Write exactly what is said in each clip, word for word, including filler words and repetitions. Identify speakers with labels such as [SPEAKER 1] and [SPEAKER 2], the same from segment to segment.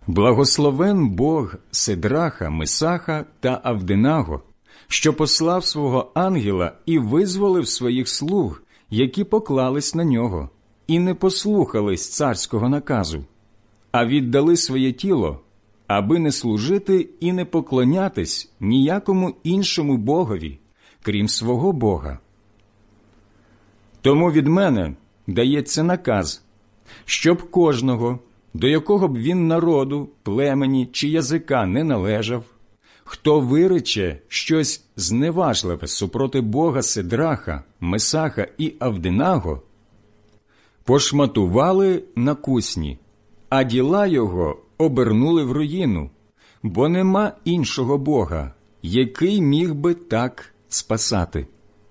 [SPEAKER 1] Благословен Бог Сидраха, Месаха та Авденаго, що послав свого ангела і визволив своїх слуг, які поклались на нього, і не послухались царського наказу, а віддали своє тіло, аби не служити і не поклонятись ніякому іншому богові, крім свого Бога. Тому від мене дається наказ, щоб кожного, до якого б він народу, племені чи язика не належав, хто вирече щось зневажливе супроти Бога Сидраха, Месаха і Авденаго, пошматували на кусні, а діла його обернули в руїну, бо нема іншого Бога, який міг би так спасати.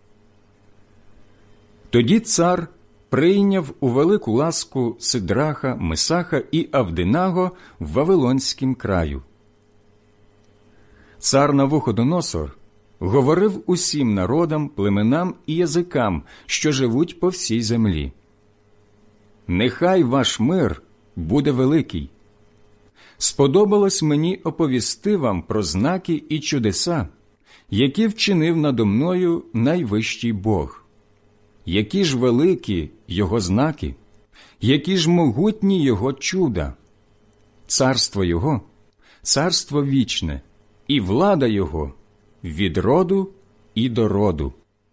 [SPEAKER 1] Тоді цар прийняв у велику ласку Сидраха, Месаха і Авденаго в Вавилонськім краю. Цар Навуходоносор говорив усім народам, племенам і язикам, що живуть по всій землі: «Нехай ваш мир буде великий. Сподобалось мені оповісти вам про знаки і чудеса, які вчинив надо мною найвищий Бог. Які ж великі Його знаки, які ж могутні Його чуда. Царство Його – царство вічне, і влада Його від роду і до роду».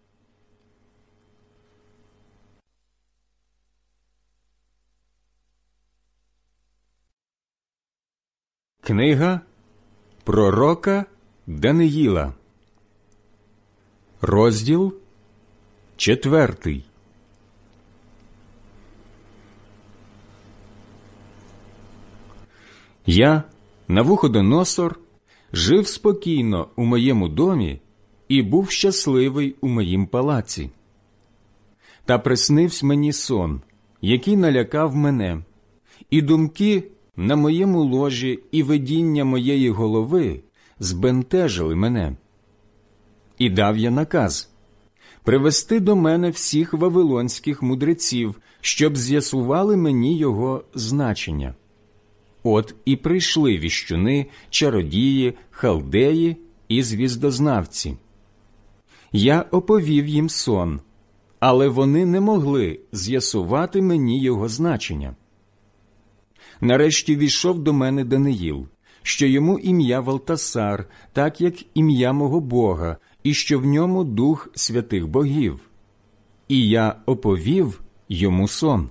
[SPEAKER 1] Книга пророка Даниїла, розділ четвертий. Я, Навуходоносор, жив спокійно у моєму домі і був щасливий у моїм палаці. Та приснився мені сон, який налякав мене, і думки на моєму ложі і видіння моєї голови збентежили мене. І дав я наказ привести до мене всіх вавилонських мудреців, щоб з'ясували мені його значення. От і прийшли віщуни, чародії, халдеї і звіздознавці. Я оповів їм сон, але вони не могли з'ясувати мені його значення. Нарешті війшов до мене Даниїл, що йому ім'я Валтасар, так як ім'я мого Бога, і що в ньому дух святих богів. І я оповів йому сон.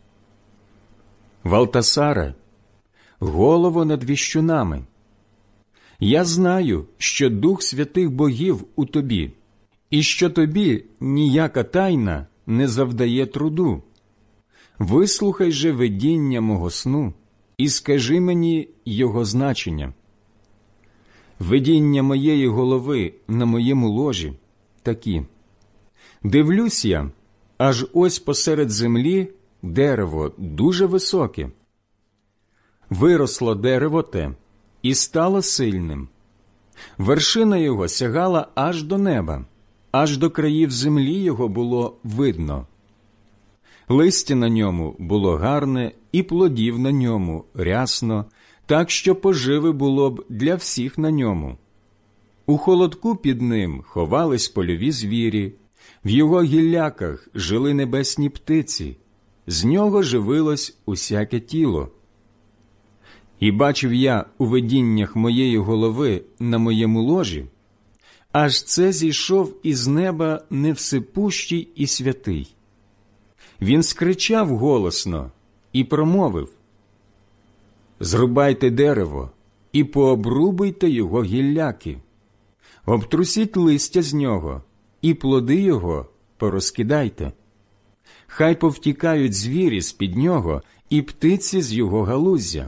[SPEAKER 1] Валтасаре, голово над віщунами, я знаю, що дух святих богів у тобі, і що тобі ніяка тайна не завдає труду. Вислухай же видіння мого сну і скажи мені його значення. Видіння моєї голови на моєму ложі такі. Дивлюсь я, аж ось посеред землі дерево дуже високе. Виросло дерево те і стало сильним. Вершина його сягала аж до неба, аж до країв землі його було видно. Листя на ньому було гарне, і плодів на ньому рясно, так що поживи було б для всіх на ньому. У холодку під ним ховались польові звірі, в його гілляках жили небесні птиці, з нього живилось усяке тіло. І бачив я у видіннях моєї голови на моєму ложі, аж це зійшов із неба невсипущий і святий. Він скричав голосно і промовив: «Зрубайте дерево і пообрубуйте його гілляки, обтрусіть листя з нього і плоди його порозкидайте. Хай повтікають звірі з-під нього і птиці з його галуздя.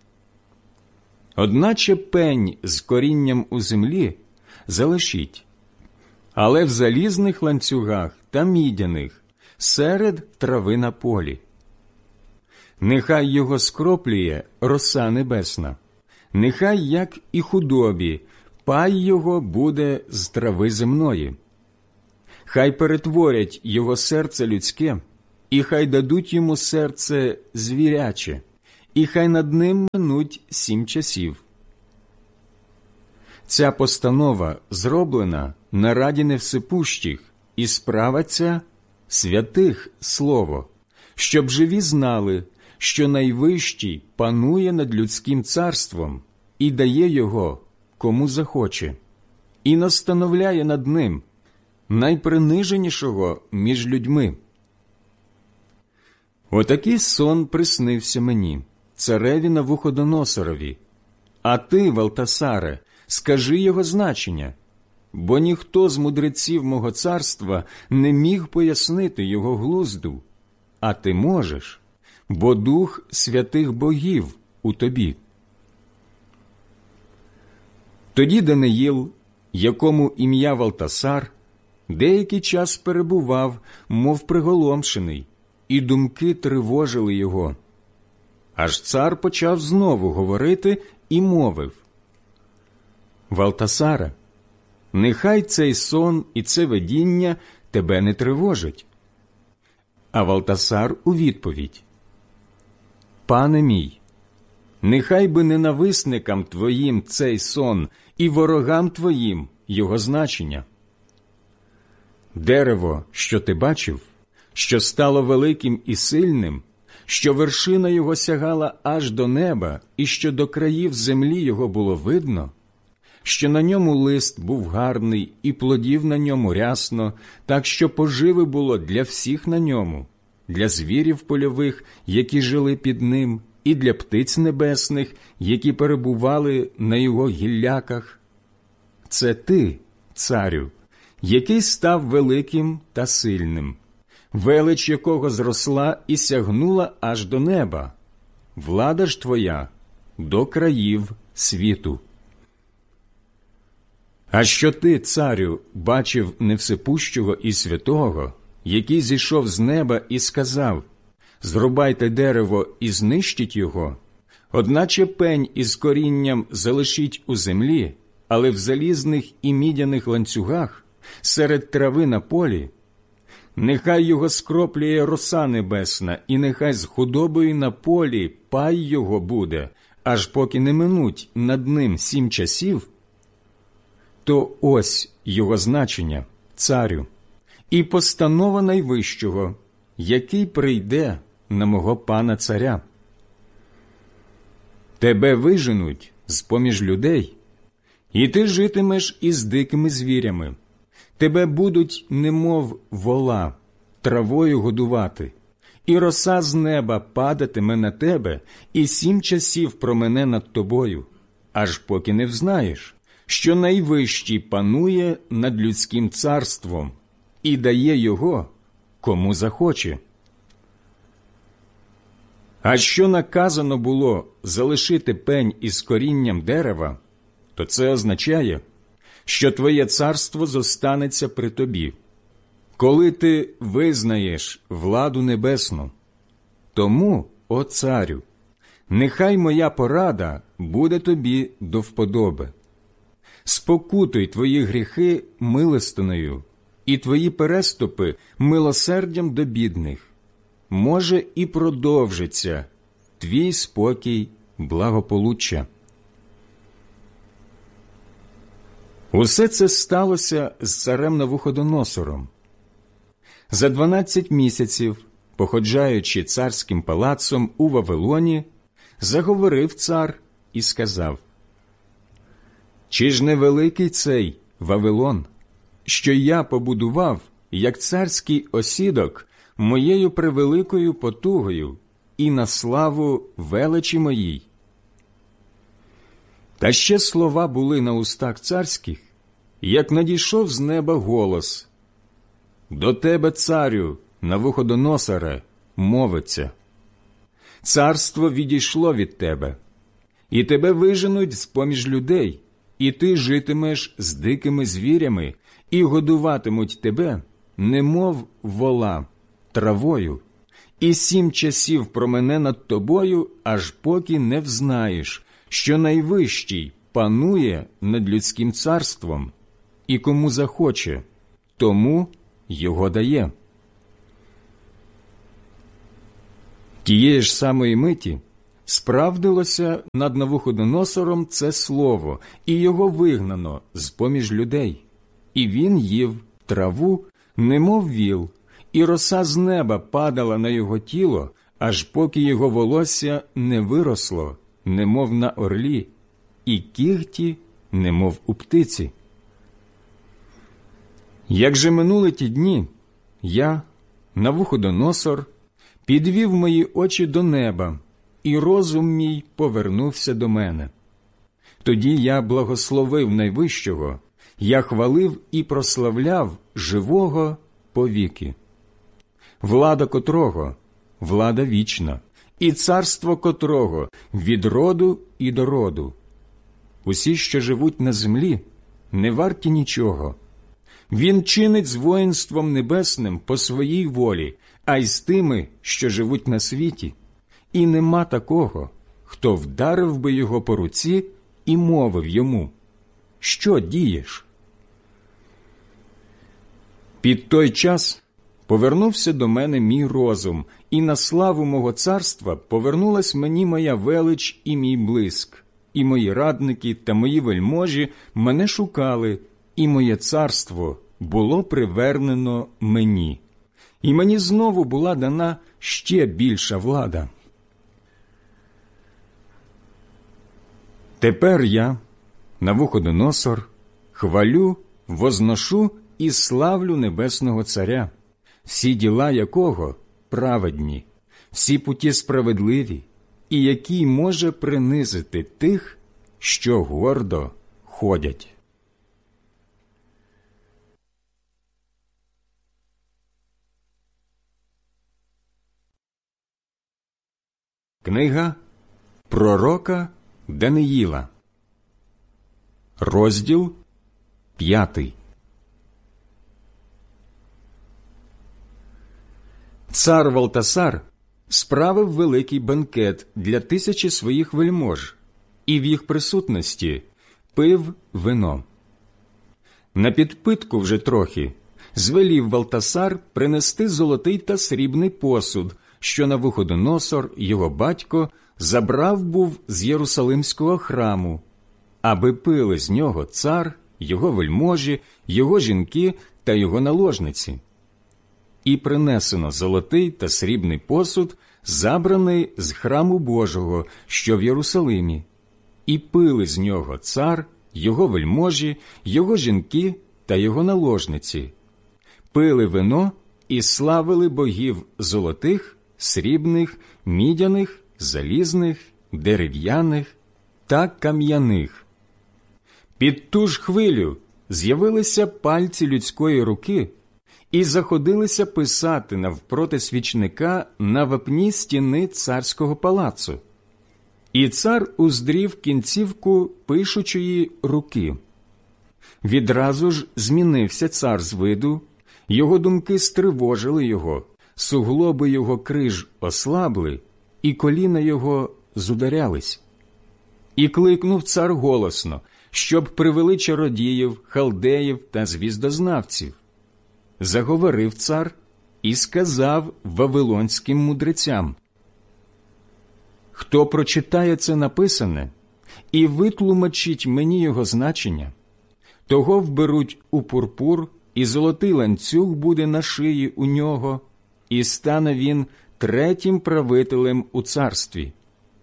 [SPEAKER 1] Одначе пень з корінням у землі залишіть, але в залізних ланцюгах та мідяних серед трави на полі. Нехай його скроплює роса небесна, нехай, як і худобі, пай його буде з трави земної. Хай перетворять його серце людське, і хай дадуть йому серце звіряче, і хай над ним минуть сім часів. Ця постанова зроблена на раді невсипущих, і справа ця – святих слово, щоб живі знали, що Найвищий панує над людським царством і дає його, кому захоче, і настановляє над ним найприниженішого між людьми. Отакий сон приснився мені, цареві Навуходоносорові. А ти, Валтасаре, скажи його значення, бо ніхто з мудреців мого царства не міг пояснити його глузду, а ти можеш, бо дух святих богів у тобі. Тоді Даниїл, якому ім'я Валтасар, деякий час перебував, мов приголомшений, і думки тривожили його. Аж цар почав знову говорити і мовив: «Валтасаре, нехай цей сон і це видіння тебе не тривожить». А Валтасар у відповідь: «Пане мій, нехай би ненависникам твоїм цей сон і ворогам твоїм його значення. Дерево, що ти бачив, що стало великим і сильним, що вершина його сягала аж до неба, і що до країв землі його було видно, що на ньому лист був гарний і плодів на ньому рясно, так що поживи було для всіх на ньому, для звірів польових, які жили під ним, і для птиць небесних, які перебували на його гілляках. Це ти, царю, який став великим та сильним, велич якого зросла і сягнула аж до неба, влада ж твоя до країв світу. А що ти, царю, бачив Невсипущого і Святого, який зійшов з неба і сказав: «Зрубайте дерево і знищіть його, одначе пень із корінням залишіть у землі, але в залізних і мідяних ланцюгах, серед трави на полі, нехай його скроплює роса небесна, і нехай з худобою на полі пай його буде, аж поки не минуть над ним сім часів», то ось його значення, царю, і постанова Найвищого, який прийде на мого пана царя. Тебе виженуть з-поміж людей, і ти житимеш із дикими звірями. Тебе будуть, немов вола, травою годувати, і роса з неба падатиме на тебе, і сім часів промине над тобою, аж поки не взнаєш, що Найвищий панує над людським царством і дає його, кому захоче. А що наказано було залишити пень із корінням дерева, то це означає, що твоє царство зостанеться при тобі, коли ти визнаєш владу небесну. Тому, о царю, нехай моя порада буде тобі до вподоби. Спокутуй твої гріхи милостиною, і твої переступи милосердям до бідних. Може, і продовжиться твій спокій благополуччя. Усе це сталося з царем Навуходоносором. За дванадцять місяців, походжаючи царським палацом у Вавилоні, заговорив цар і сказав: «Чи ж не великий цей Вавилон, що я побудував, як царський осідок, моєю превеликою потугою і на славу величі моїй?» Та ще слова були на устах царських, як надійшов з неба голос: «До тебе, царю, Навуходоносоре, мовиться: царство відійшло від тебе, і тебе виженуть з-поміж людей, і ти житимеш з дикими звірями, і годуватимуть тебе, немов вола, травою, і сім часів промине над тобою, аж поки не взнаєш, що Найвищий панує над людським царством, і кому захоче, тому його дає». Тієї ж самої миті Справдилося над Навуходоносором це слово, і його вигнано з-поміж людей. І він їв траву, немов віл, і роса з неба падала на його тіло, аж поки його волосся не виросло, немов на орлі, і кігті, немов у птиці. Як же минули ті дні, я, Навуходоносор, підвів мої очі до неба, і розум мій повернувся до мене. Тоді я благословив Найвищого, я хвалив і прославляв живого повіки, влада котрого – влада вічна, і царство котрого – від роду і до роду. Усі, що живуть на землі, не варті нічого. Він чинить з воїнством небесним по своїй волі, а й з тими, що живуть на світі. І нема такого, хто вдарив би його по руці і мовив йому: «Що дієш?» Під той час повернувся до мене мій розум, і на славу мого царства повернулась мені моя велич і мій блиск, і мої радники та мої вельможі мене шукали, і моє царство було привернено мені, і мені знову була дана ще більша влада. Тепер я, Навуходоносор, хвалю, возношу і славлю Небесного Царя, всі діла якого праведні, всі путі справедливі, і який може принизити тих, що гордо ходять. Книга пророка Даниїла, розділ п'ятий. Цар Валтасар справив великий бенкет для тисячі своїх вельмож, і в їх присутності пив вино. На підпитку вже трохи звелів Валтасар принести золотий та срібний посуд, що Навуходоносор, його батько, забрав був з Єрусалимського храму, аби пили з нього цар, його вельможі, його жінки та його наложниці. І принесено золотий та срібний посуд, забраний з храму Божого, що в Єрусалимі, і пили з нього цар, його вельможі, його жінки та його наложниці. Пили вино і славили богів золотих, срібних, мідяних, залізних, дерев'яних та кам'яних. Під ту ж хвилю з'явилися пальці людської руки і заходилися писати навпроти свічника на вапні стіни царського палацу. І цар уздрів кінцівку пишучої руки. Відразу ж змінився цар з виду, його думки стривожили його, суглоби його криж ослабли, і коліна його зударялись. І кликнув цар голосно, щоб привели чародіїв, халдеїв та звіздознавців. Заговорив цар і сказав вавилонським мудрецям: «Хто прочитає це написане і витлумачить мені його значення, того вберуть у пурпур, і золотий ланцюг буде на шиї у нього, і стане він третім правителем у царстві».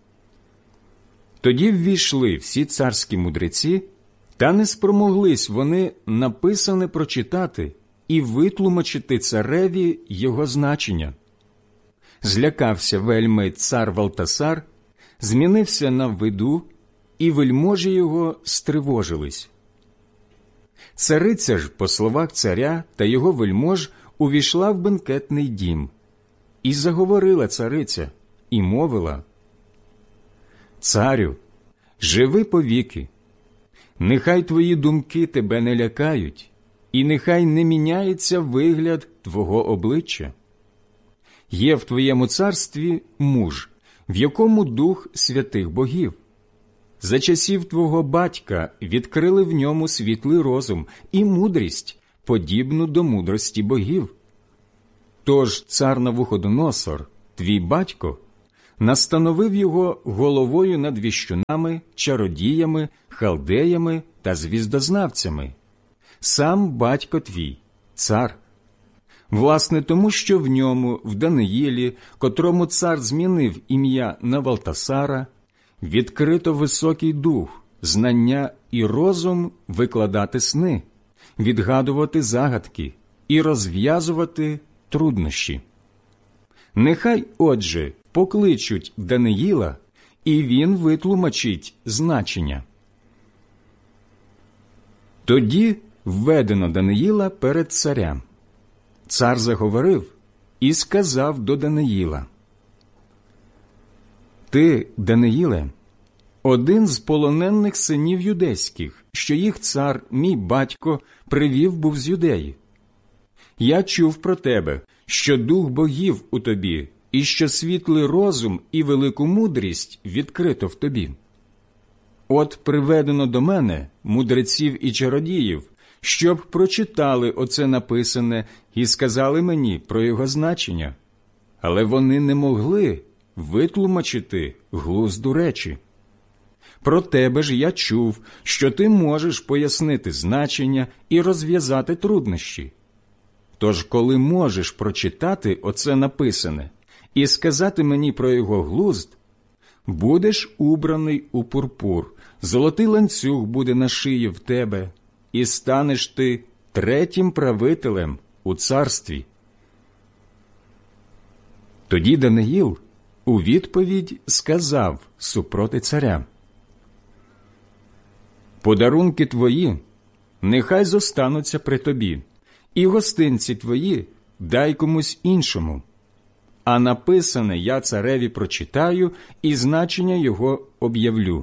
[SPEAKER 1] Тоді ввійшли всі царські мудреці, та не спромоглись вони написане прочитати і витлумачити цареві його значення. Злякався вельми цар Валтасар, змінився на виду, і вельможі його стривожились. Цариця ж, по словах царя та його вельмож, увійшла в бенкетний дім. І заговорила цариця, і мовила: «Царю, живи повіки, нехай твої думки тебе не лякають, і нехай не міняється вигляд твого обличчя. Є в твоєму царстві муж, в якому дух святих богів. За часів твого батька відкрили в ньому світлий розум і мудрість, подібну до мудрості богів. Тож цар Навуходоносор, твій батько, настановив його головою над віщунами, чародіями, халдеями та звіздознавцями. Сам батько твій, цар. Власне тому, що в ньому, в Даниїлі, котрому цар змінив ім'я на Валтасара, відкрито високий дух, знання і розум викладати сни, відгадувати загадки і розв'язувати труднощі. Нехай, отже, покличуть Даниїла, і він витлумачить значення. Тоді введено Даниїла перед царем. Цар заговорив і сказав до Даниїла: «Ти, Даниїле, один з полонених синів юдейських, що їх цар, мій батько, привів був з Юдеї. Я чув про тебе, що дух богів у тобі, і що світлий розум і велику мудрість відкрито в тобі. От приведено до мене мудреців і чародіїв, щоб прочитали оце написане і сказали мені про його значення, але вони не могли витлумачити глузду речі. Про тебе ж я чув, що ти можеш пояснити значення і розв'язати труднощі. Тож, коли можеш прочитати оце написане і сказати мені про його глузд, будеш убраний у пурпур, золотий ланцюг буде на шиї в тебе, і станеш ти третім правителем у царстві». Тоді Даниїл у відповідь сказав супроти царя: «Подарунки твої нехай зостануться при тобі, і гостинці твої дай комусь іншому. А написане я цареві прочитаю, і значення його об'явлю.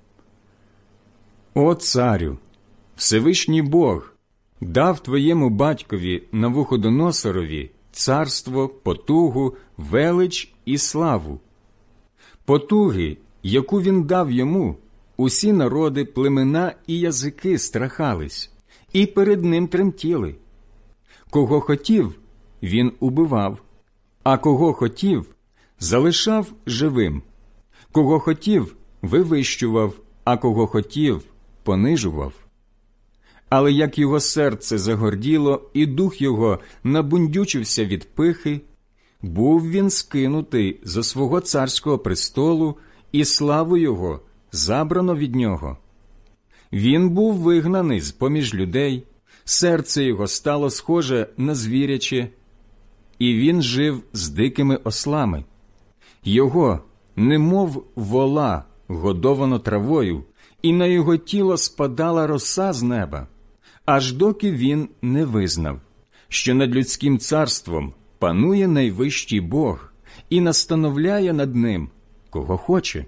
[SPEAKER 1] О царю, Всевишній Бог дав твоєму батькові Навуходоносорові царство, потугу, велич і славу. Потуги, яку він дав йому, усі народи, племена і язики страхались, і перед ним тремтіли. Кого хотів, він убивав, а кого хотів, залишав живим. Кого хотів, вивищував, а кого хотів, понижував. Але як його серце загорділо і дух його набундючився від пихи, був він скинутий зо свого царського престолу, і славу його забрано від нього. Він був вигнаний з-поміж людей, серце його стало схоже на звіряче, і він жив з дикими ослами. Його, немов вола, годовано травою, і на його тіло спадала роса з неба, аж доки він не визнав, що над людським царством панує найвищий Бог і настановляє над ним, кого хоче.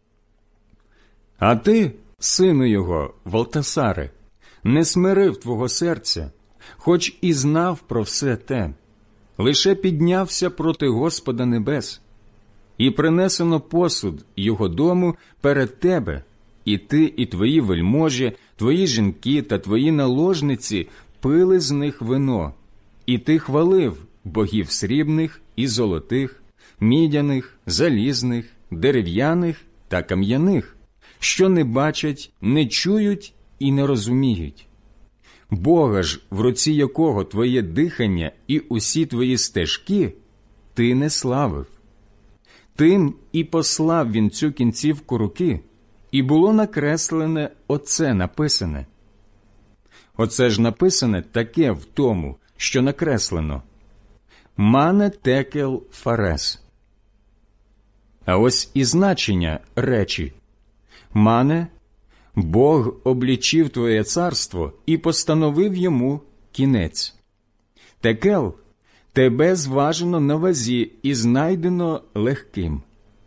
[SPEAKER 1] А ти, сину його, Валтасаре, не смирив твого серця, хоч і знав про все те, лише піднявся проти Господа небес, і принесено посуд його дому перед тебе, і ти, і твої вельможі, твої жінки та твої наложниці пили з них вино, і ти хвалив богів срібних і золотих, мідяних, залізних, дерев'яних та кам'яних, що не бачать, не чують і не розуміють. Бога ж, в руці якого твоє дихання і усі твої стежки, ти не славив. Тим і послав він цю кінцівку руки, і було накреслене оце написане. Оце ж написане таке в тому, що накреслено: «Мане текел фарес». А ось і значення речі: «Мане, Бог облічив твоє царство і постановив йому кінець. Текел, тебе зважено на вазі і знайдено легким.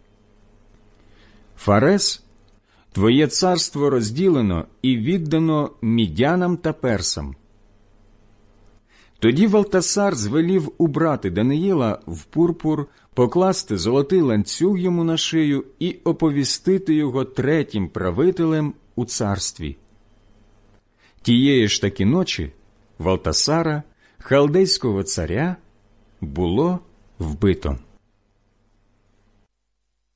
[SPEAKER 1] Фарес, твоє царство розділено і віддано мідянам та персам». Тоді Валтасар звелів убрати Даниїла в пурпур, покласти золотий ланцюг йому на шию і оповістити його третім правителем у царстві. Тієї ж таки ночі Валтасара, халдейського царя, було вбито.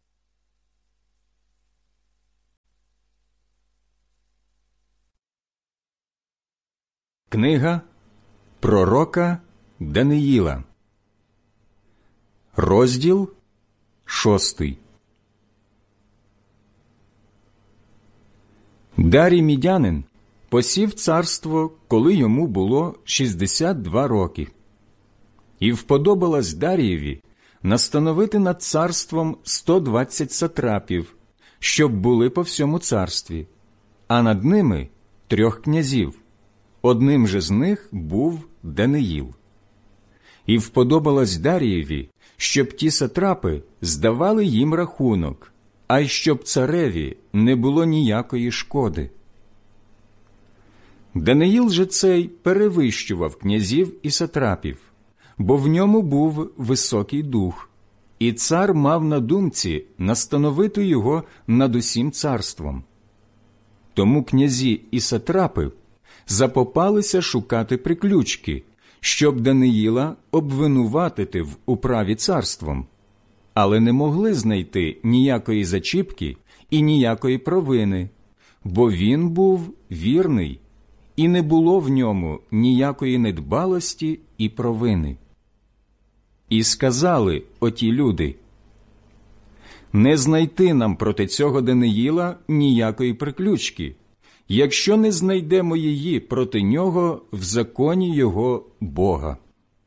[SPEAKER 1] Книга пророка Даниїла, розділ шостий. Дарій Мідянин посів царство, коли йому було шістдесят два роки. І вподобалось Дарієві настановити над царством сто двадцять сатрапів, щоб були по всьому царстві, а над ними трьох князів. Одним же з них був Даниїл. І вподобалось Дарієві, щоб ті сатрапи здавали їм рахунок, а й щоб цареві не було ніякої шкоди. Даниїл же цей перевищував князів і сатрапів, бо в ньому був високий дух, і цар мав на думці настановити його над усім царством. Тому князі і сатрапи запопалися шукати приключки, щоб Даниїла обвинуватити в управі царством, але не могли знайти ніякої зачіпки і ніякої провини, бо він був вірний, і не було в ньому ніякої недбалості і провини. І сказали оті люди: «Не знайти нам проти цього Даниїла ніякої приключки, якщо не знайдемо її проти нього в законі його Бога».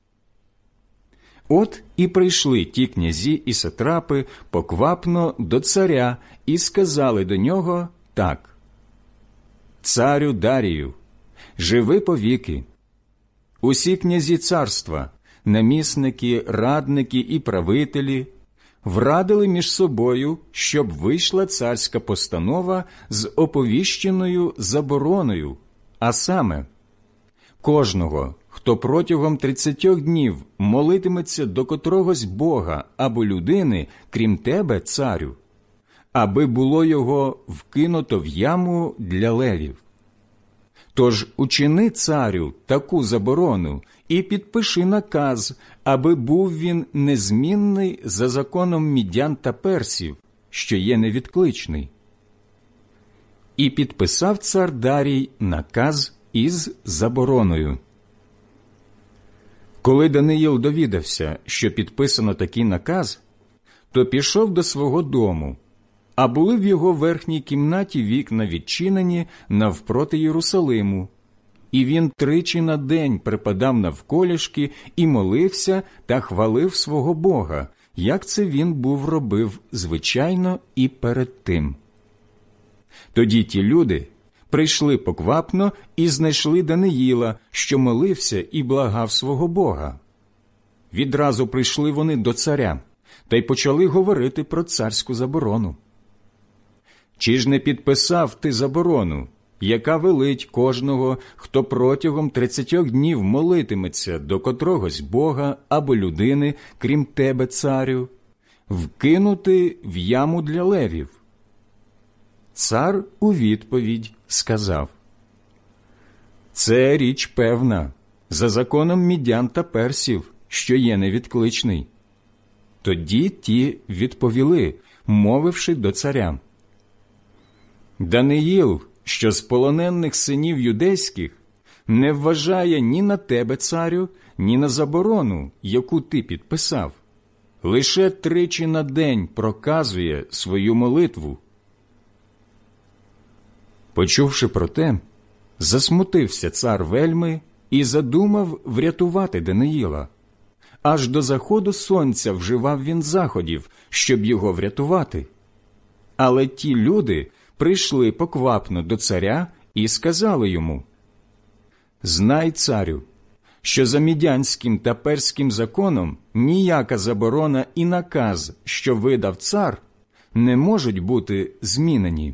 [SPEAKER 1] От і прийшли ті князі і сатрапи поквапно до царя і сказали до нього так: «Царю Дарію, живи повіки. Усі князі царства, намісники, радники і правителі врадили між собою, щоб вийшла царська постанова з оповіщеною забороною, а саме: кожного, хто протягом тридцятьох днів молитиметься до котрогось Бога або людини, крім тебе, царю, аби було його вкинуто в яму для левів. Тож учини, царю, таку заборону і підпиши наказ, аби був він незмінний за законом мідян та персів, що є невідкличний». І підписав цар Дарій наказ із забороною. Коли Даниїл довідався, що підписано такий наказ, то пішов до свого дому, а були в його верхній кімнаті вікна відчинені навпроти Єрусалиму, і він тричі на день припадав навколішки і молився та хвалив свого Бога, як це він був робив звичайно і перед тим. Тоді ті люди прийшли поквапно і знайшли Даниїла, що молився і благав свого Бога. Відразу прийшли вони до царя та й почали говорити про царську заборону. «Чи ж не підписав ти заборону, яка велить кожного, хто протягом тридцятьох днів молитиметься до котрогось Бога або людини, крім тебе, царю, вкинути в яму для левів?» Цар у відповідь сказав: «Це річ певна, за законом мідян та персів, що є невідкличний». Тоді ті відповіли, мовивши до царя: «Даниїл, що з полонених синів юдейських, не вважає ні на тебе, царю, ні на заборону, яку ти підписав. Лише тричі на день проказує свою молитву». Почувши про те, засмутився цар вельми і задумав врятувати Даниїла. Аж до заходу сонця вживав він заходів, щоб його врятувати. Але ті люди прийшли поквапно до царя і сказали йому: «Знай, царю, що за мідянським та перським законом ніяка заборона і наказ, що видав цар, не можуть бути змінені».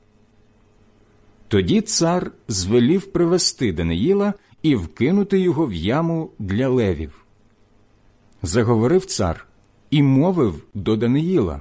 [SPEAKER 1] Тоді цар звелів привести Даниїла і вкинути його в яму для левів. Заговорив цар і мовив до Даниїла: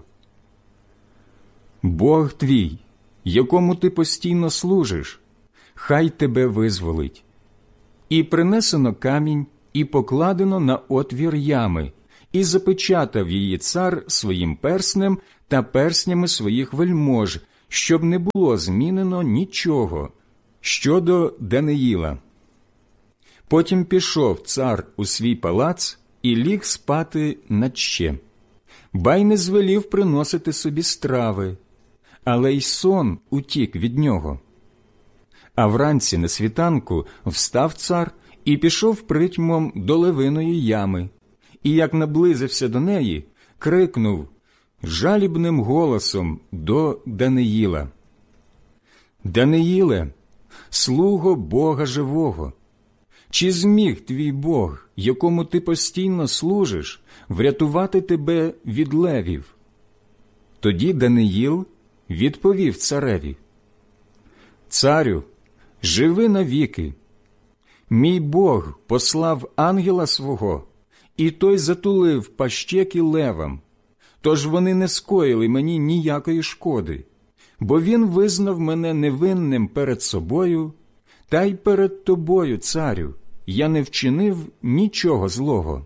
[SPEAKER 1] «Бог твій, якому ти постійно служиш, хай тебе визволить». І принесено камінь, і покладено на отвір ями, і запечатав її цар своїм перснем та перснями своїх вельмож, щоб не було змінено нічого щодо Даниїла. Потім пішов цар у свій палац і ліг спати наче, ба й не звелів приносити собі страви, але й сон утік від нього. А вранці на світанку встав цар і пішов притьмом до левиної ями, і як наблизився до неї, крикнув жалібним голосом до Даниїла: «Даниїле, слуго Бога живого, чи зміг твій Бог, якому ти постійно служиш, врятувати тебе від левів?» Тоді Даниїл відповів цареві: «Царю, живи навіки. Мій Бог послав ангела свого, і той затулив пащеки левам, тож вони не скоїли мені ніякої шкоди, бо він визнав мене невинним перед собою, та й перед тобою, царю, я не вчинив нічого злого».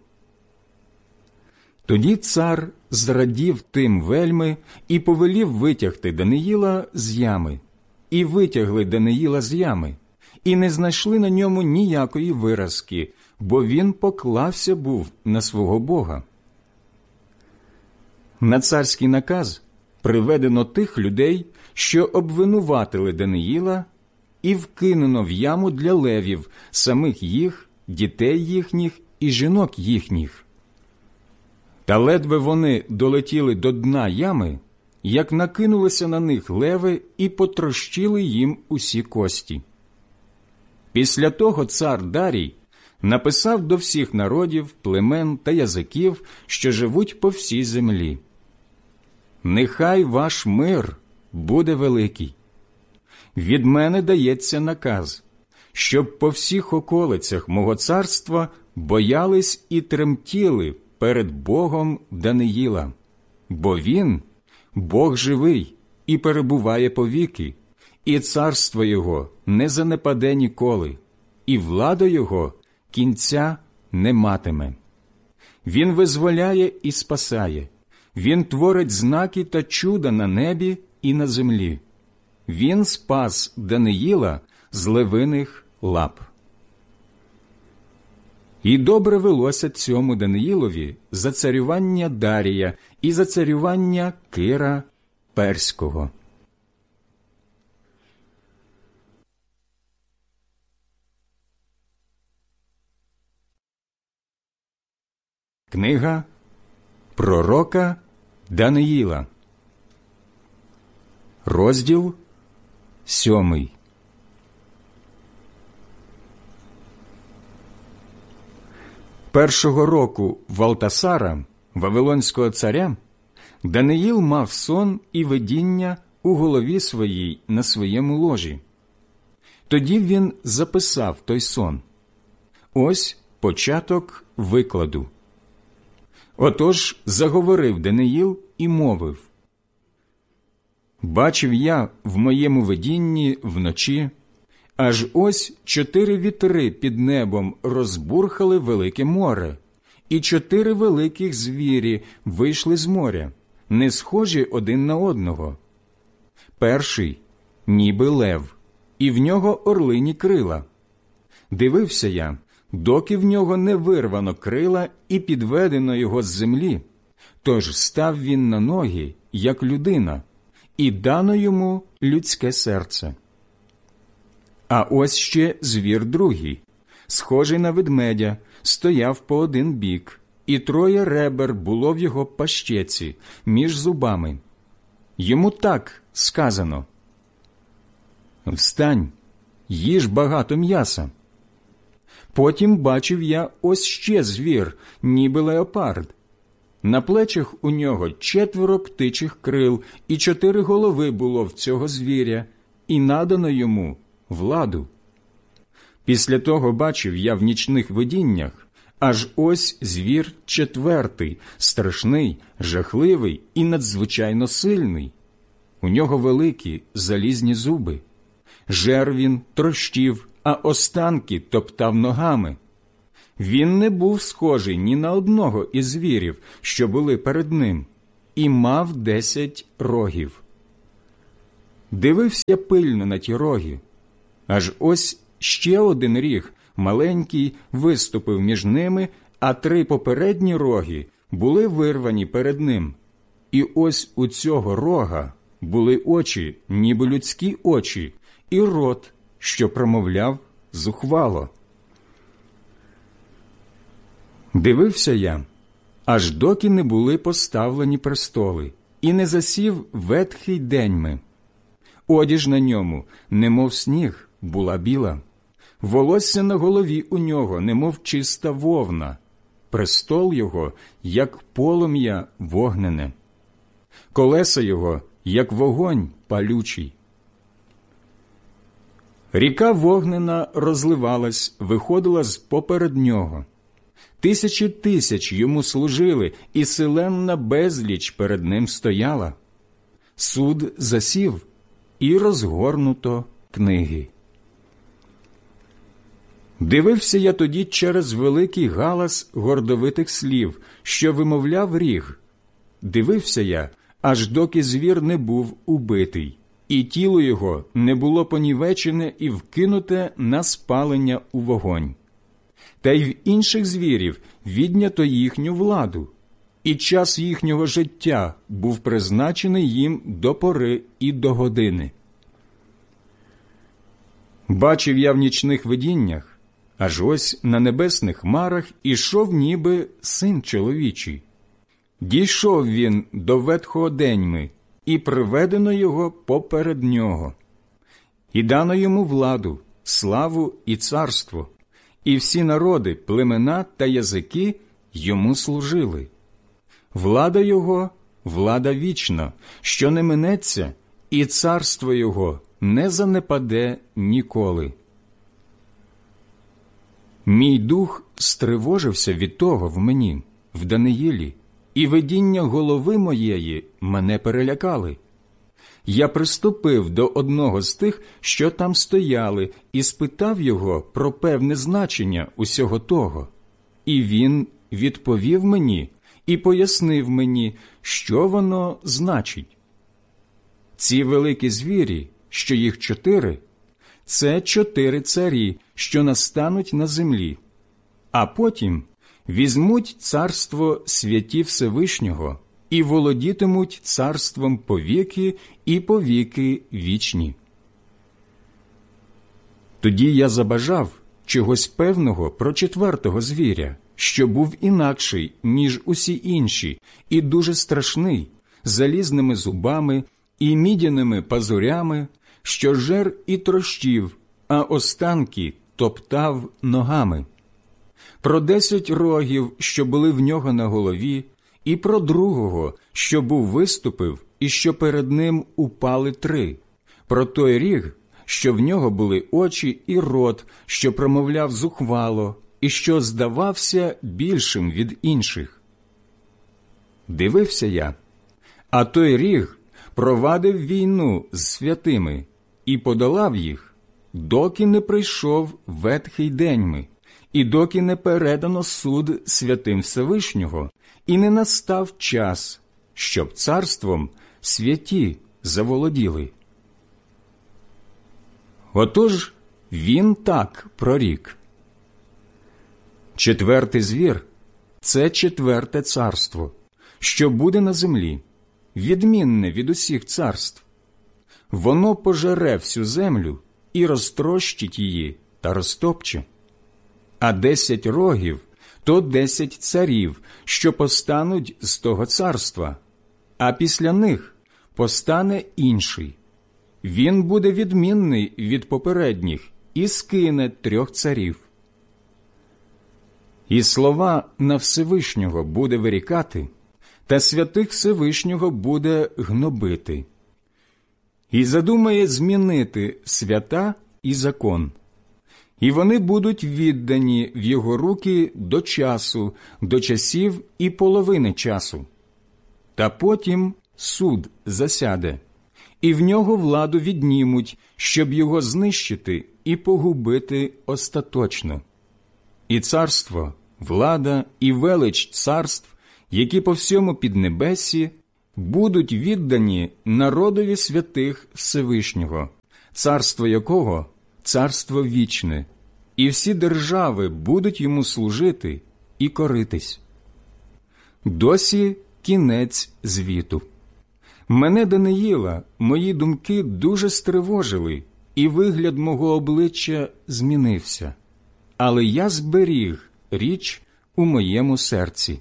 [SPEAKER 1] Тоді цар зрадів тим вельми і повелів витягти Даниїла з ями. І витягли Даниїла з ями, і не знайшли на ньому ніякої виразки, бо він поклався був на свого Бога. На царський наказ приведено тих людей, що обвинуватили Даниїла, і вкинено в яму для левів самих їх, дітей їхніх і жінок їхніх. Та ледве вони долетіли до дна ями, як накинулися на них леви і потрощили їм усі кості. Після того цар Дарій написав до всіх народів, племен та язиків, що живуть по всій землі: «Нехай ваш мир буде великий. Від мене дається наказ, щоб по всіх околицях мого царства боялись і тремтіли перед Богом Даниїла, бо він – Бог живий і перебуває повіки, і царство його не занепаде ніколи, і влада його кінця не матиме. Він визволяє і спасає, він творить знаки та чуда на небі і на землі. Він спас Даниїла з левиних лап». І добре велося цьому Даниїлові за царювання Дарія і за царювання Кира Перського. Книга пророка Даниїла, розділ сьомий. Першого року Валтасара, вавилонського царя, Даниїл мав сон і видіння у голові своїй на своєму ложі. Тоді він записав той сон. Ось початок викладу. Отож заговорив Даниїл і мовив: «Бачив я в моєму видінні вночі, аж ось чотири вітри під небом розбурхали велике море, і чотири великих звірі вийшли з моря, не схожі один на одного. Перший – ніби лев, і в нього орлині крила. Дивився я, доки в нього не вирвано крила і підведено його з землі, тож став він на ноги, як людина, і дано йому людське серце. А ось ще звір другий, схожий на ведмедя, стояв по один бік, і троє ребер було в його пащеці, між зубами. Йому так сказано: «Встань, їж багато м'яса». Потім бачив я ось ще звір, ніби леопард. На плечах у нього четверо птичих крил, і чотири голови було в цього звіря, і надано йому владу. Після того бачив я в нічних видіннях, аж ось звір четвертий, страшний, жахливий і надзвичайно сильний. У нього великі залізні зуби. Жер він трощив, а останки топтав ногами. Він не був схожий ні на одного із звірів, що були перед ним, і мав десять рогів. Дивився пильно на ті роги. Аж ось ще один ріг маленький, виступив між ними, а три попередні роги були вирвані перед ним. І ось у цього рога були очі, ніби людські очі, і рот, що промовляв зухвало. Дивився я, аж доки не були поставлені престоли, і не засів ветхий деньми. Одіж на ньому, немов сніг, була біла. Волосся на голові у нього, немов чиста вовна. Престол його, як полум'я вогнене. Колеса його, як вогонь палючий. Ріка вогнена розливалась, виходила з поперед нього. Тисячі тисяч йому служили, і селенна безліч перед ним стояла. Суд засів, і розгорнуто книги. Дивився я тоді через великий галас гордовитих слів, що вимовляв ріг. Дивився я, аж доки звір не був убитий, і тіло його не було понівечене і вкинуте на спалення у вогонь. Та й в інших звірів віднято їхню владу, і час їхнього життя був призначений їм до пори і до години. Бачив я в нічних видіннях, аж ось на небесних хмарах ішов ніби син чоловічий. Дійшов він до ветхого деньми, і приведено його поперед нього. І дано йому владу, славу і царство, і всі народи, племена та язики йому служили. Влада його – влада вічна, що не минеться, і царство його не занепаде ніколи. Мій дух стривожився від того в мені, в Даниїлі, і видіння голови моєї мене перелякали. Я приступив до одного з тих, що там стояли, і спитав його про певне значення усього того. І він відповів мені і пояснив мені, що воно значить. Ці великі звірі, що їх чотири, це чотири царі, що настануть на землі, а потім візьмуть царство святі Всевишнього і володітимуть царством повіки і повіки вічні. Тоді я забажав чогось певного про четвертого звіря, що був інакший, ніж усі інші, і дуже страшний, залізними зубами і мідяними пазурями, що жер і трощив, а останки топтав ногами. Про десять рогів, що були в нього на голові, і про другого, що був виступив, і що перед ним упали три, про той ріг, що в нього були очі і рот, що промовляв зухвало, і що здавався більшим від інших. Дивився я, а той ріг провадив війну з святими і подолав їх, доки не прийшов ветхий деньми, і доки не передано суд святим Всевишнього, і не настав час, щоб царством святі заволоділи. Отож він так прорік. Четвертий звір – це четверте царство, що буде на землі, відмінне від усіх царств. Воно пожере всю землю і розтрощить її та розтопче. А десять рогів – то десять царів, що постануть з того царства, а після них постане інший. Він буде відмінний від попередніх і скине трьох царів. І слова на Всевишнього буде вирікати, та святих Всевишнього буде гнобити. І задумає змінити свята і закон. І вони будуть віддані в його руки до часу, до часів і половини часу. Та потім суд засяде, і в нього владу віднімуть, щоб його знищити і погубити остаточно. І царство, влада і велич царств, які по всьому піднебесі, будуть віддані народові святих Всевишнього, царство якого – царство вічне, і всі держави будуть йому служити і коритись. Досі кінець звіту. Мене, Даниїла, мої думки дуже стривожили, і вигляд мого обличчя змінився. Але я зберіг річ у моєму серці.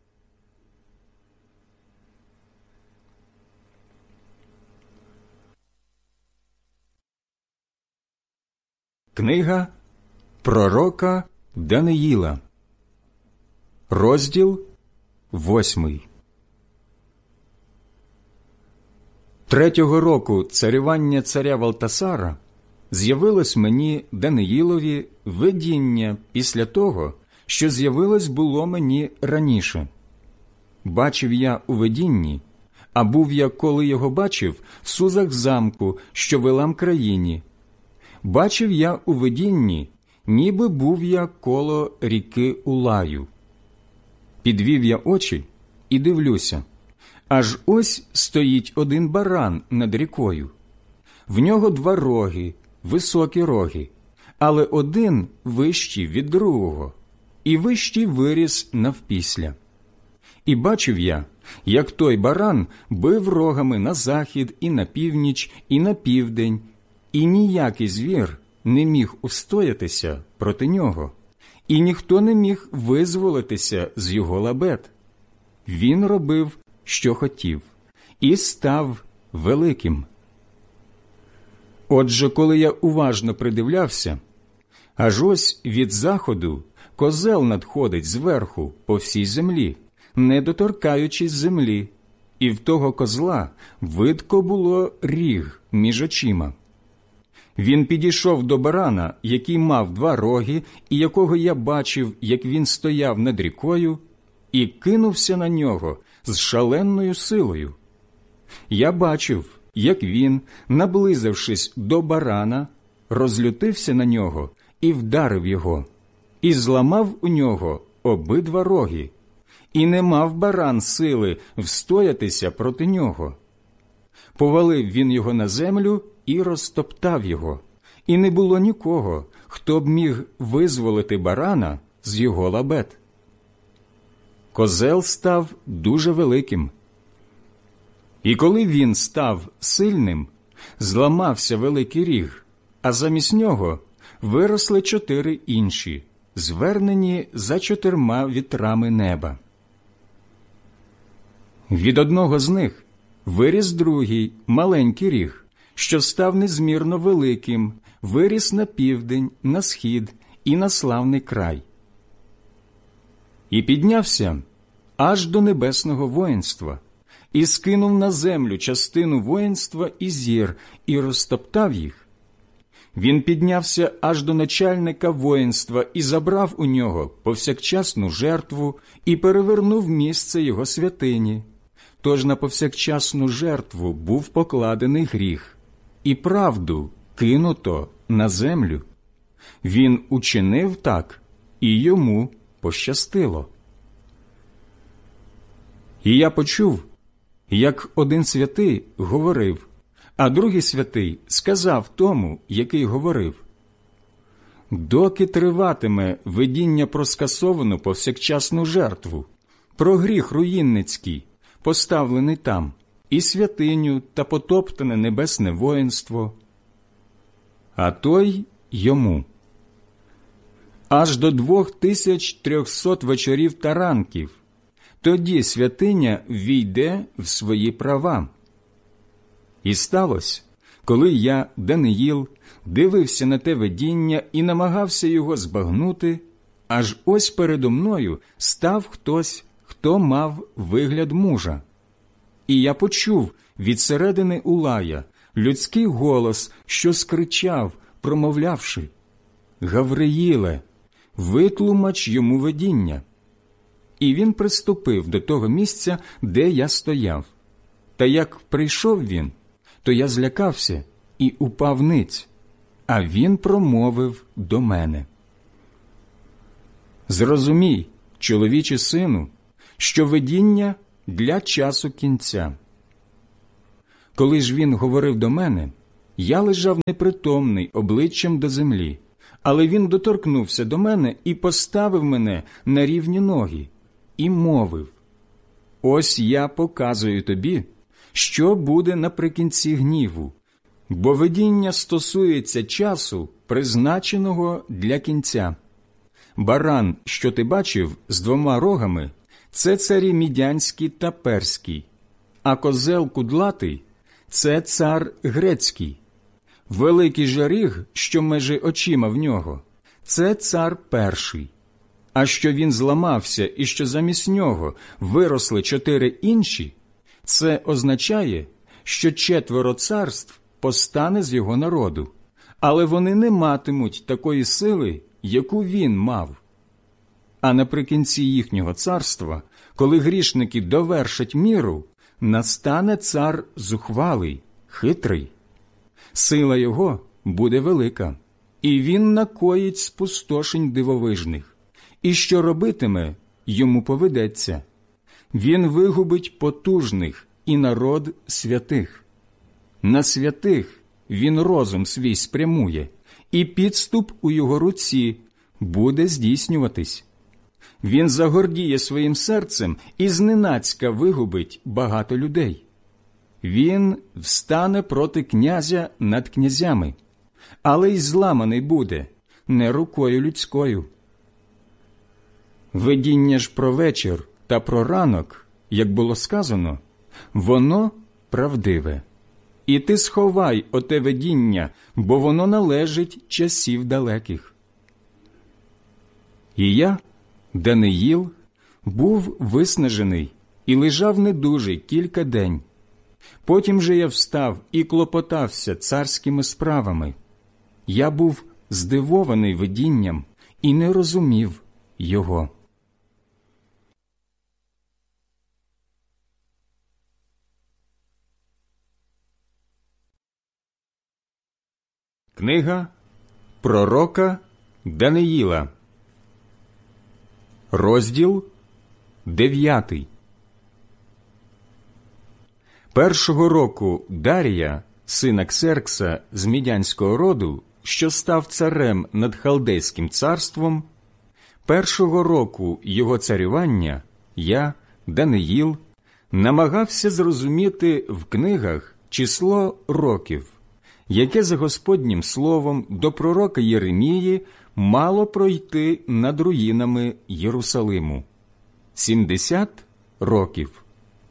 [SPEAKER 1] Книга пророка Даниїла, розділ восьмий. Третього року царювання царя Валтасара з'явилось мені, Даниїлові, видіння після того, що з'явилось було мені раніше. Бачив я у видінні, а був я, коли його бачив, в сузах замку, що в Елам країні. Бачив я у видінні, ніби був я коло ріки Улаю. Підвів я очі і дивлюся. Аж ось стоїть один баран над рікою. В нього два роги, високі роги, але один вищий від другого, і вищий виріс навпісля. І бачив я, як той баран бив рогами на захід і на північ, і на південь, і ніякий звір не міг устоятися проти нього, і ніхто не міг визволитися з його лабет. Він робив, що хотів, і став великим. Отже, коли я уважно придивлявся, аж ось від заходу козел надходить зверху по всій землі, не доторкаючись землі, і в того козла видко було ріг між очима. Він підійшов до барана, який мав два роги, і якого я бачив, як він стояв над рікою, і кинувся на нього з шаленою силою. Я бачив, як він, наблизившись до барана, розлютився на нього і вдарив його, і зламав у нього обидва роги, і не мав баран сили встоятися проти нього. Повалив він його на землю і розтоптав його, і не було нікого, хто б міг визволити барана з його лабет. Козел став дуже великим. І коли він став сильним, зламався великий ріг, а замість нього виросли чотири інші, звернені за чотирма вітрами неба. Від одного з них виріс другий, маленький ріг, що став незмірно великим, виріс на південь, на схід і на славний край. І піднявся аж до небесного воїнства, і скинув на землю частину воїнства і зір, і розтоптав їх. Він піднявся аж до начальника воїнства і забрав у нього повсякчасну жертву і перевернув місце його святині. Тож на повсякчасну жертву був покладений гріх, і правду кинуто на землю. Він учинив так, і йому пощастило. І я почув, як один святий говорив, а другий святий сказав тому, який говорив: «Доки триватиме видіння про скасовану повсякчасну жертву, про гріх руїнницький, поставлений там, і святиню та потоптане небесне воїнство?» А той йому: «Аж до двох тисяч трьохсот вечорів та ранків, тоді святиня війде в свої права». І сталося, коли я, Даниїл, дивився на те видіння і намагався його збагнути, аж ось передо мною став хтось, хто мав вигляд мужа. І я почув від середини Улая людський голос, що скричав, промовлявши: «Гавриїле, витлумач йому видіння». І він приступив до того місця, де я стояв. Та як прийшов він, то я злякався і упав ниць, а він промовив до мене: «Зрозумій, чоловіче сину, що видіння для часу кінця». Коли ж він говорив до мене, я лежав непритомний обличчям до землі, Але він доторкнувся до мене і поставив мене на рівні ноги, і мовив: «Ось я показую тобі, що буде наприкінці гніву, бо видіння стосується часу, призначеного для кінця. Баран, що ти бачив з двома рогами, це царі Мідянський та Перський, а козел кудлатий – це цар Грецький. Великий жаріг, що межи очима в нього – це цар Перший. А що він зламався і що замість нього виросли чотири інші, це означає, що четверо царств постане з його народу, але вони не матимуть такої сили, яку він мав. А наприкінці їхнього царства, коли грішники довершать міру, настане цар зухвалий, хитрий. Сила його буде велика, і він накоїть спустошень дивовижних, і що робитиме, йому поведеться. Він вигубить потужних і народ святих. На святих він розум свій спрямує, і підступ у його руці буде здійснюватись. Він загордіє своїм серцем і зненацька вигубить багато людей. Він встане проти князя над князями, але й зламаний буде не рукою людською. Видіння ж про вечір та про ранок, як було сказано, воно правдиве. І ти сховай оте видіння, бо воно належить часів далеких. І я, Даниїл, був виснажений і лежав недужий кілька день. Потім же я встав і клопотався царськими справами. Я був здивований видінням і не розумів його. Книга пророка Даниїла, розділ дев'ятий. Першого року Дарія, сина Ксеркса з Мідянського роду, що став царем над Халдейським царством, першого року його царювання я, Даниїл, намагався зрозуміти в книгах число років, яке за Господнім словом до пророка Єремії мало пройти над руїнами Єрусалиму. Сімдесят років.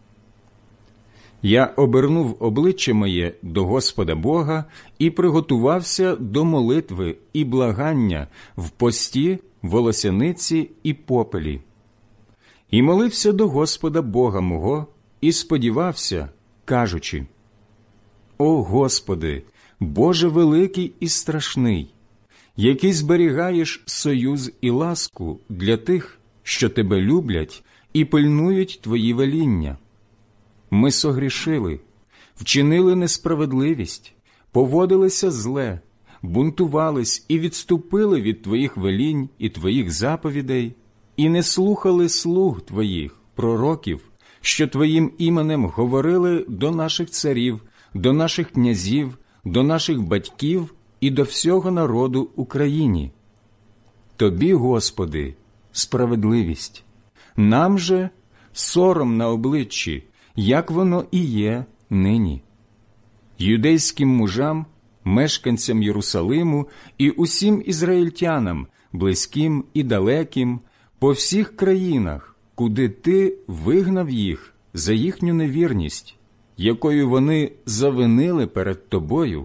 [SPEAKER 1] Я обернув обличчя моє до Господа Бога і приготувався до молитви і благання в пості, волосяниці і попелі. І молився до Господа Бога мого і сподівався, кажучи: «О Господи, Боже великий і страшний, який зберігаєш союз і ласку для тих, що Тебе люблять і пильнують Твої веління. Ми согрішили, вчинили несправедливість, поводилися зле, бунтувались і відступили від Твоїх велінь і Твоїх заповідей, і не слухали слуг Твоїх, пророків, що Твоїм іменем говорили до наших царів, до наших князів, до наших батьків і до всього народу Україні. Тобі, Господи, справедливість, нам же сором на обличчі, як воно і є нині. Юдейським мужам, мешканцям Єрусалиму і усім ізраїльтянам, близьким і далеким, по всіх країнах, куди Ти вигнав їх за їхню невірність, якою вони завинили перед Тобою.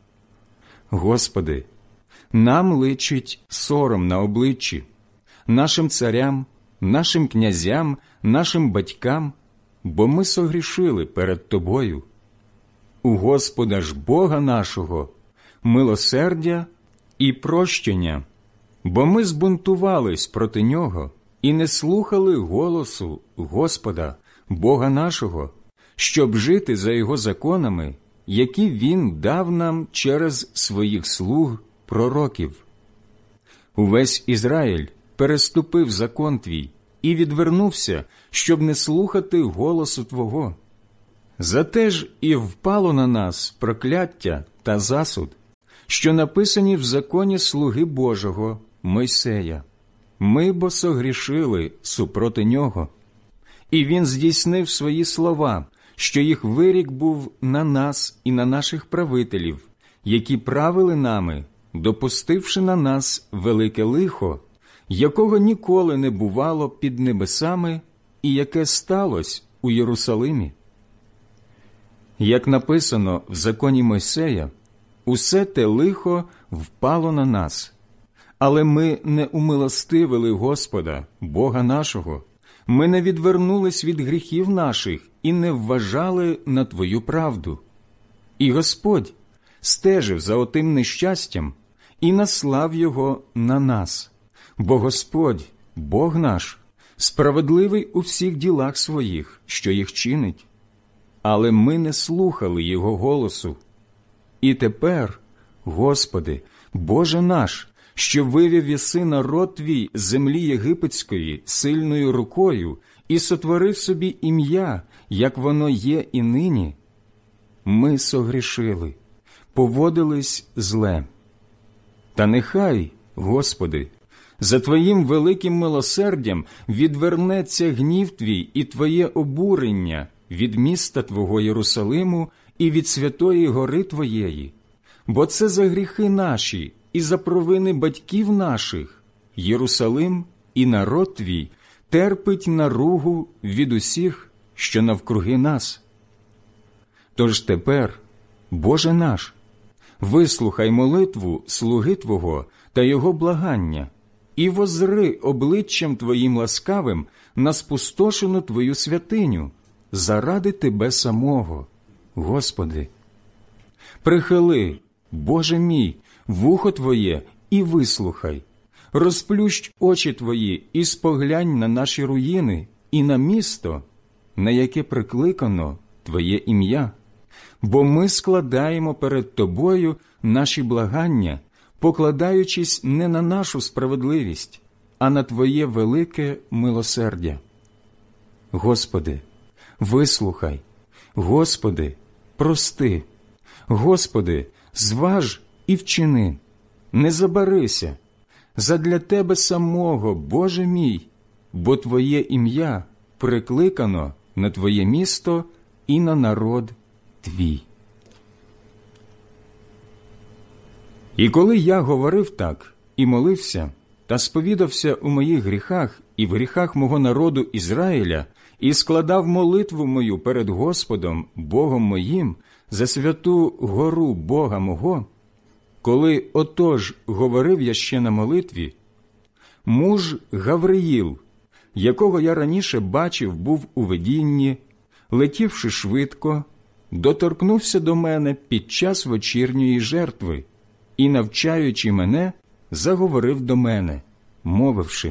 [SPEAKER 1] Господи, нам личить сором на обличчі, нашим царям, нашим князям, нашим батькам, бо ми согрішили перед Тобою. У Господа ж Бога нашого милосердя і прощення, бо ми збунтувались проти Нього і не слухали голосу Господа, Бога нашого, щоб жити за Його законами, які Він дав нам через своїх слуг пророків. Увесь Ізраїль переступив закон Твій і відвернувся, щоб не слухати голосу Твого. Зате ж і впало на нас прокляття та засуд, що написані в законі слуги Божого Мойсея. Ми бо согрішили супроти нього. І він здійснив свої слова, що їх вирік був на нас і на наших правителів, які правили нами, допустивши на нас велике лихо, якого ніколи не бувало під небесами і яке сталося у Єрусалимі. Як написано в законі Мойсея, усе те лихо впало на нас, але ми не умилостивили Господа, Бога нашого, ми не відвернулись від гріхів наших і не вважали на Твою правду. І Господь стежив за отим нещастям і наслав його на нас, бо Господь, Бог наш, справедливий у всіх ділах своїх, що їх чинить. Але ми не слухали Його голосу. І тепер, Господи, Боже наш, що вивів єси народ Твій з землі єгипетської сильною рукою і сотворив собі ім'я, як воно є і нині, ми согрішили, поводились зле. Та нехай, Господи, за Твоїм великим милосердям відвернеться гнів Твій і Твоє обурення від міста Твого Єрусалиму і від святої гори Твоєї, бо це за гріхи наші і за провини батьків наших Єрусалим і народ Твій терпить наругу від усіх, що навкруги нас. Тож тепер, Боже наш, вислухай молитву слуги Твого та його благання, і воззри обличчям Твоїм ласкавим на спустошену Твою святиню, заради Тебе самого, Господи. Прихили, Боже мій, вухо Твоє і вислухай, розплющ очі Твої і споглянь на наші руїни і на місто, на яке прикликано Твоє ім'я, бо ми складаємо перед Тобою наші благання, покладаючись не на нашу справедливість, а на Твоє велике милосердя. Господи, вислухай, Господи, прости, Господи, зваж і вчини, не забарися, задля Тебе самого, Боже мій, бо Твоє ім'я прикликано на Твоє місто і на народ Твій. І коли я говорив так і молився, та сповідався у моїх гріхах і в гріхах мого народу Ізраїля, і складав молитву мою перед Господом, Богом моїм, за святу гору Бога мого, коли отож говорив я ще на молитві, муж Гавриїл, якого я раніше бачив, був у видінні, летівши швидко, доторкнувся до мене під час вечірньої жертви і, навчаючи мене, заговорив до мене, мовивши: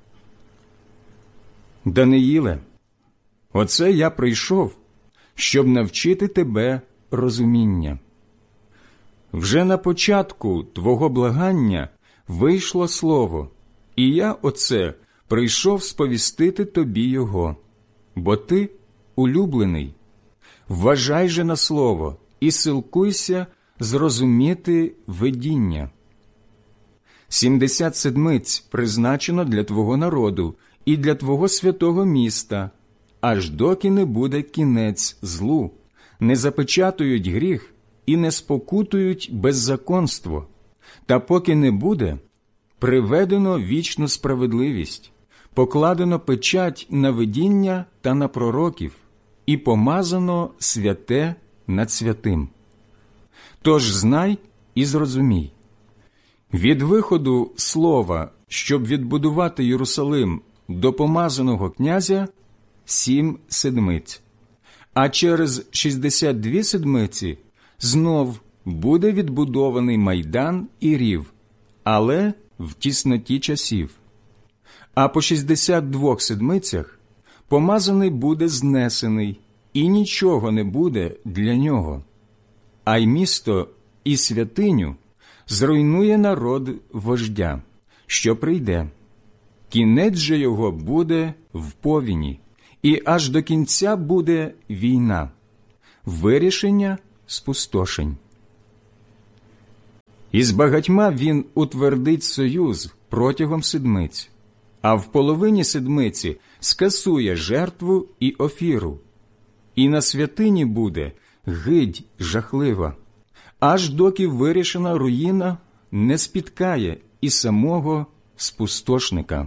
[SPEAKER 1] «Даниїле, оце я прийшов, щоб навчити тебе розуміння. Вже на початку твого благання вийшло слово, і я оце прийшов сповістити тобі його, бо ти улюблений. Вважай же на слово і силкуйся зрозуміти видіння. Сімдесят седмиць призначено для твого народу і для твого святого міста, аж доки не буде кінець злу, не запечатують гріх і не спокутують беззаконство, та поки не буде приведено вічну справедливість, покладено печать на видіння та на пророків, і помазано святе над святим. Тож знай і зрозумій. Від виходу слова, щоб відбудувати Єрусалим, до помазаного князя сім седмиць, а через шістдесят дві седмиці знов буде відбудований майдан і рів, але в тісноті часів. А по шістдесят двох седмицях помазаний буде знесений, і нічого не буде для нього. А й місто і святиню зруйнує народ вождя, що прийде. Кінець же його буде в повіні, і аж до кінця буде війна, вирішення спустошень. І з багатьма він утвердить союз протягом седмиць, а в половині седмиці скасує жертву і офіру. І на святині буде гидь жахлива, аж доки вирішена руїна не спіткає і самого спустошника.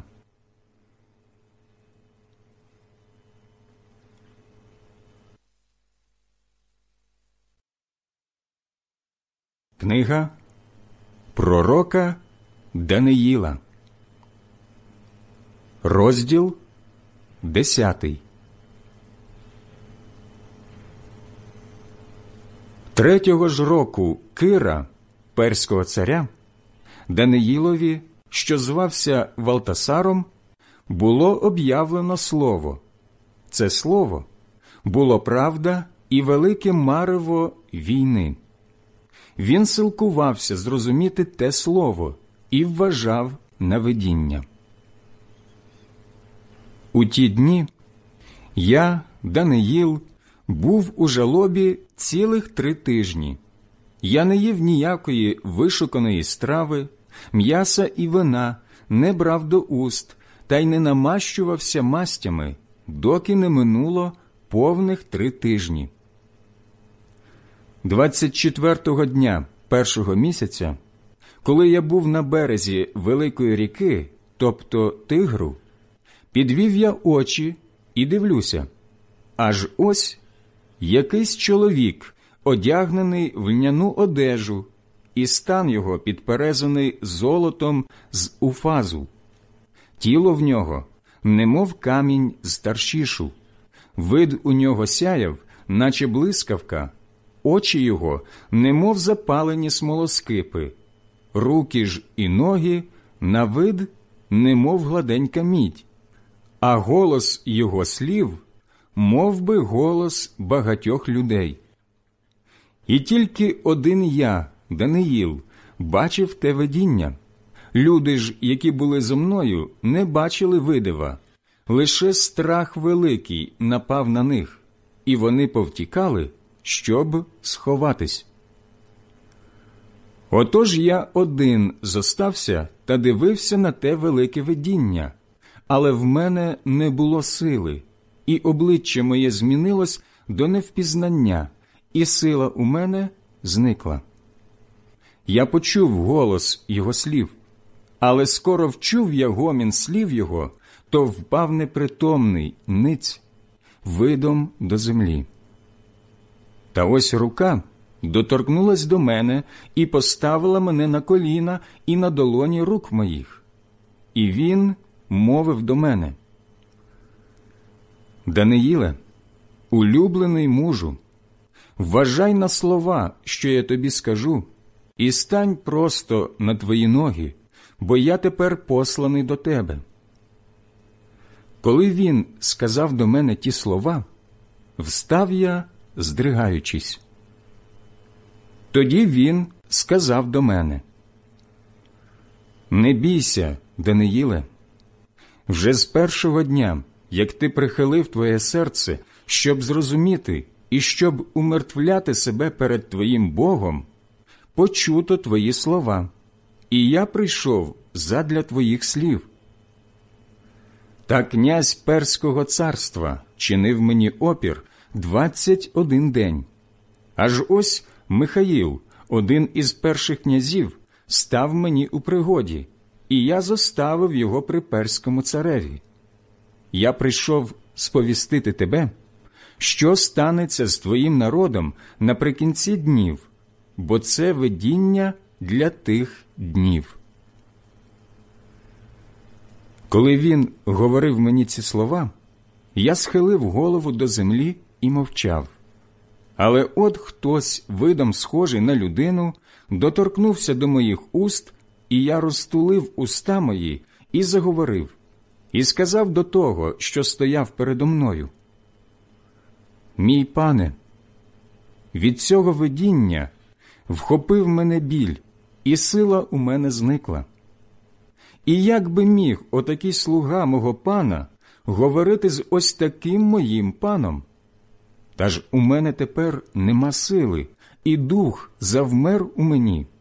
[SPEAKER 1] Книга пророка Даниїла, розділ десятий. Третього ж року Кира, перського царя, Даниїлові, що звався Валтасаром, було об'явлено слово. Це слово було правда і велике марево війни. Він силкувався зрозуміти те слово і вважав на видіння. У ті дні я, Даниїл, був у жалобі цілих три тижні. Я не їв ніякої вишуканої страви, м'яса і вина не брав до уст та й не намащувався мастями, доки не минуло повних три тижні. Двадцять четвертого дня першого місяця, коли я був на березі великої ріки, тобто Тигру, підвів я очі і дивлюся, аж ось якийсь чоловік, одягнений в льняну одежу, і стан його підперезаний золотом з уфазу. Тіло в нього, немов камінь з таршішу, вид у нього сяяв, наче блискавка, очі його, немов запалені смолоскипи, руки ж і ноги, на вид, немов гладенька мідь, а голос його слів, мов би голос багатьох людей. І тільки один я, Даниїл, бачив те видіння. Люди ж, які були зо мною, не бачили видива. Лише страх великий напав на них, і вони повтікали, щоб сховатись. Отож я один зостався та дивився на те велике видіння, але в мене не було сили, і обличчя моє змінилось до невпізнання, і сила у мене зникла. Я почув голос його слів, але скоро вчув я гомін слів його, то впав непритомний, ниць, видом до землі. Та ось рука доторкнулась до мене і поставила мене на коліна і на долоні рук моїх. І він мовив до мене: «Даниїле, улюблений мужу, вважай на слова, що я тобі скажу, і стань просто на твої ноги, бо я тепер посланий до тебе». Коли він сказав до мене ті слова, встав я, здригаючись. Тоді він сказав до мене: «Не бійся, Даниїле, вже з першого дня, як ти прихилив твоє серце, щоб зрозуміти і щоб умертвляти себе перед твоїм Богом, почуто твої слова, і я прийшов задля твоїх слів. Та князь Перського царства чинив мені опір двадцять один день. Аж ось Михаїл, один із перших князів, став мені у пригоді, і я зоставив його при перському цареві. Я прийшов сповістити тебе, що станеться з твоїм народом наприкінці днів, бо це видіння для тих днів». Коли він говорив мені ці слова, я схилив голову до землі і мовчав. Але от хтось, видом схожий на людину, доторкнувся до моїх уст, і я розтулив уста мої і заговорив, і сказав до того, що стояв передо мною: «Мій пане, від цього видіння вхопив мене біль, і сила у мене зникла. І як би міг отакий слуга мого пана говорити з ось таким моїм паном? Та ж у мене тепер нема сили, і дух завмер у мені.